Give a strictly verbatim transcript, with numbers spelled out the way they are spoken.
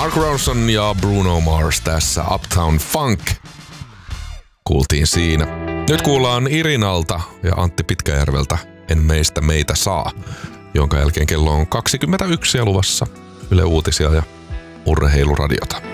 Mark Ronson ja Bruno Mars tässä Uptown Funk. Kuultiin siinä. Nyt kuullaan Irinalta ja Antti Pitkäjärveltä En meistä meitä saa, jonka jälkeen kello on kaksikymmentäyksi ja luvassa Yle Uutisia ja Urheiluradiota.